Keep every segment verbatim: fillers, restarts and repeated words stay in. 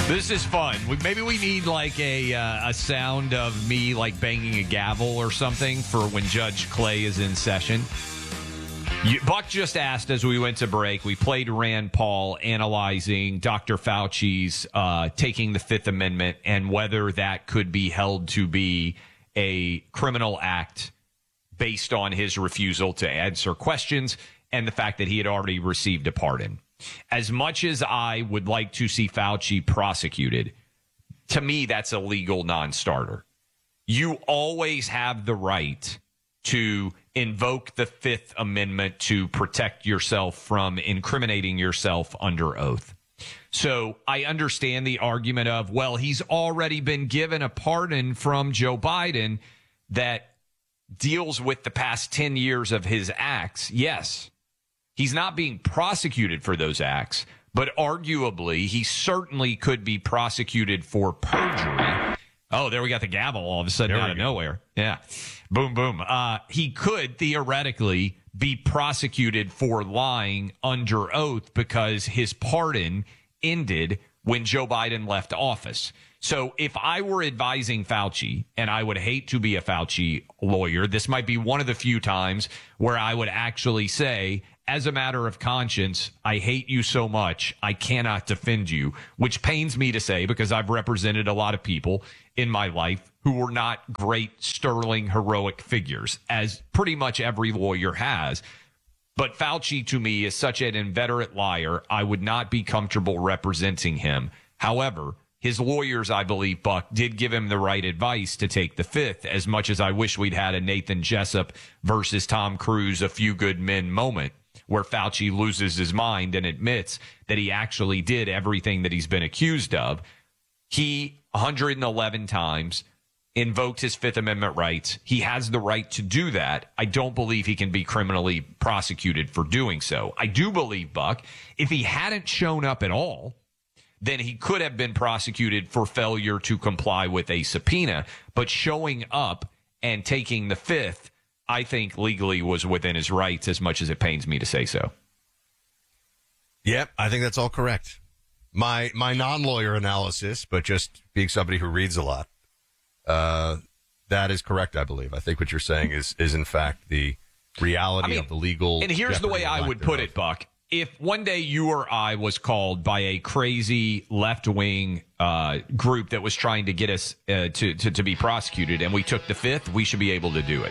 This is fun. We, maybe we need like a uh, a sound of me like banging a gavel or something for when Judge Clay is in session. You, Buck just asked as we went to break. We played Rand Paul analyzing Doctor Fauci's uh, taking the Fifth Amendment and whether that could be held to be a criminal act based on his refusal to answer questions and the fact that he had already received a pardon. As much as I would like to see Fauci prosecuted, to me, that's a legal non-starter. You always have the right to invoke the Fifth Amendment to protect yourself from incriminating yourself under oath. So I understand the argument of, well, he's already been given a pardon from Joe Biden that deals with the past ten years of his acts. Yes. He's not being prosecuted for those acts, but arguably he certainly could be prosecuted for perjury. Oh, there we got the gavel all of a sudden out of nowhere. Yeah. Boom, boom. Uh, he could theoretically be prosecuted for lying under oath because his pardon ended when Joe Biden left office. So if I were advising Fauci, and I would hate to be a Fauci lawyer, this might be one of the few times where I would actually say, as a matter of conscience, I hate you so much, I cannot defend you, which pains me to say because I've represented a lot of people in my life who were not great, sterling, heroic figures, as pretty much every lawyer has. But Fauci, to me, is such an inveterate liar, I would not be comfortable representing him. However, his lawyers, I believe, Buck, did give him the right advice to take the Fifth, as much as I wish we'd had a Nathan Jessup versus Tom Cruise, a few good men moment, where Fauci loses his mind and admits that he actually did everything that he's been accused of. He, one hundred eleven times, invoked his Fifth Amendment rights. He has the right to do that. I don't believe he can be criminally prosecuted for doing so. I do believe, Buck, if he hadn't shown up at all, then he could have been prosecuted for failure to comply with a subpoena. But showing up and taking the Fifth, I think legally was within his rights, as much as it pains me to say so. Yep, I think that's all correct. My my non-lawyer analysis, but just being somebody who reads a lot, uh, that is correct, I believe. I think what you're saying is, is in fact, the reality I mean, of the legal... And here's the way I would put it, Buck. If one day you or I was called by a crazy left-wing uh, group that was trying to get us uh, to, to, to be prosecuted and we took the Fifth, we should be able to do it.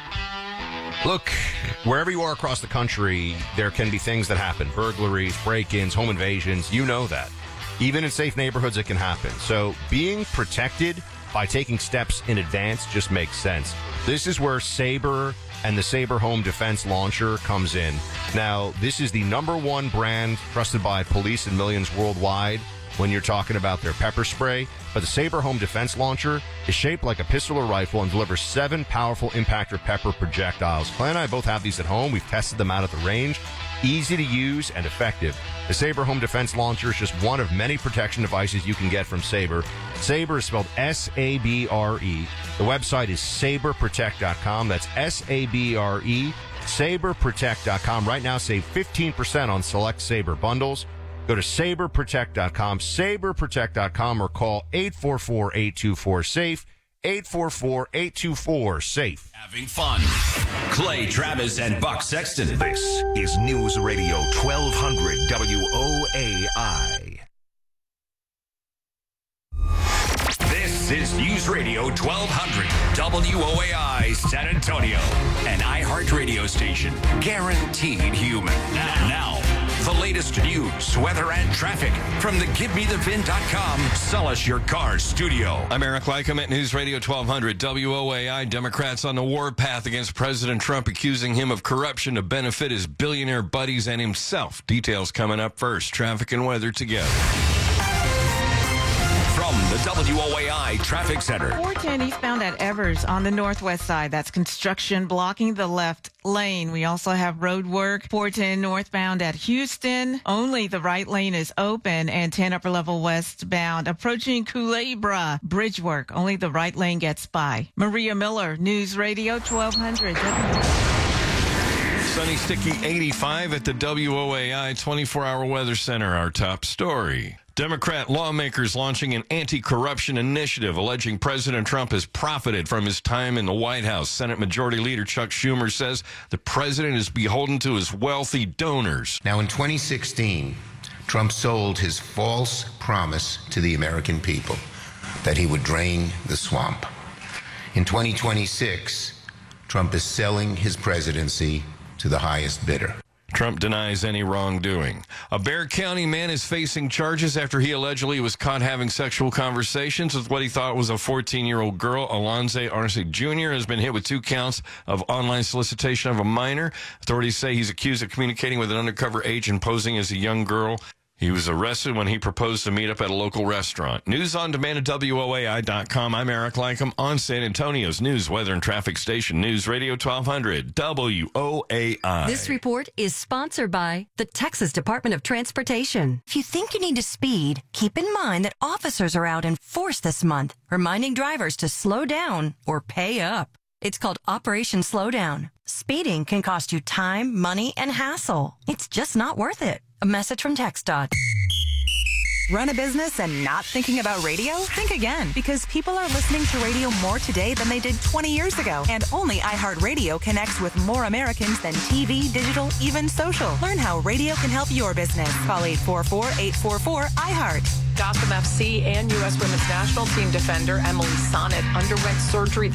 Look, wherever you are across the country, there can be things that happen. Burglaries, break-ins, home invasions. You know that. Even in safe neighborhoods, it can happen. So being protected by taking steps in advance just makes sense. This is where Sabre and the Sabre Home Defense Launcher comes in. Now, this is the number one brand trusted by police and millions worldwide when you're talking about their pepper spray. But the Sabre Home Defense Launcher is shaped like a pistol or rifle and delivers seven powerful impactor pepper projectiles. Clay and I both have these at home. We've tested them out at the range. Easy to use and effective. The Sabre Home Defense Launcher is just one of many protection devices you can get from Sabre. Sabre is spelled S A B R E. The website is sabre protect dot com. That's S A B R E, sabre protect dot com. Right now, save fifteen percent on select Sabre bundles. Go to sabre protect dot com, sabre protect dot com, or call eight four four, eight two four, SAFE, eight four four, eight two four, SAFE. Having fun. Clay Travis and Buck Sexton. This is News Radio twelve hundred W O A I. This is News Radio twelve hundred W O A I San Antonio, an iHeart radio station guaranteed human. Now, now the latest news, weather, and traffic from the give me the vin dot com Sell Us Your Car studio. I'm Eric Lycom at News Radio twelve hundred W O A I. Democrats on the warpath against President Trump, accusing him of corruption to benefit his billionaire buddies and himself. Details coming up first. Traffic and weather together. From the W O A I Traffic Center. four ten eastbound at Evers on the northwest side. That's construction blocking the left lane. We also have road work. four ten northbound at Houston. Only the right lane is open. And ten upper level westbound approaching Culebra. Bridge work. Only the right lane gets by. Maria Miller, News Radio twelve hundred. Sunny, sticky eighty-five at the W O A I twenty-four hour weather center. Our top story. Democrat lawmakers launching an anti-corruption initiative alleging President Trump has profited from his time in the White House. Senate Majority Leader Chuck Schumer says the president is beholden to his wealthy donors. Now, in twenty sixteen, Trump sold his false promise to the American people that he would drain the swamp. In twenty twenty-six, Trump is selling his presidency to the highest bidder. Trump denies any wrongdoing. A Bexar County man is facing charges after he allegedly was caught having sexual conversations with what he thought was a fourteen-year-old girl. Alonze Arce Junior has been hit with two counts of online solicitation of a minor. Authorities say he's accused of communicating with an undercover agent posing as a young girl. He was arrested when he proposed to meet up at a local restaurant. News on demand at W O A I dot com. I'm Eric Lankham on San Antonio's news, weather, and traffic station. News Radio twelve hundred W O A I. This report is sponsored by the Texas Department of Transportation. If you think you need to speed, keep in mind that officers are out in force this month, reminding drivers to slow down or pay up. It's called Operation Slowdown. Speeding can cost you time, money, and hassle. It's just not worth it. A message from TxDOT. Run a business and not thinking about radio? Think again, because people are listening to radio more today than they did twenty years ago. And only iHeartRadio connects with more Americans than T V, digital, even social. Learn how radio can help your business. Call eight four four, eight four four, I heart. Gotham F C and U S Women's National Team defender Emily Sonnet underwent surgery